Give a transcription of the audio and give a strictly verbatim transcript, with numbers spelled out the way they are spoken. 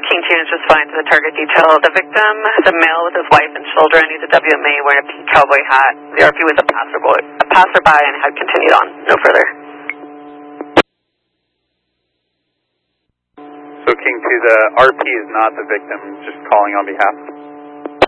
King two is just fine to the target detail. The victim is a male with his wife and children. He's a W M A wearing a pink cowboy hat. The R P was a passerby, a passerby and had continued on. No further. So King two, the R P is not the victim, just calling on behalf.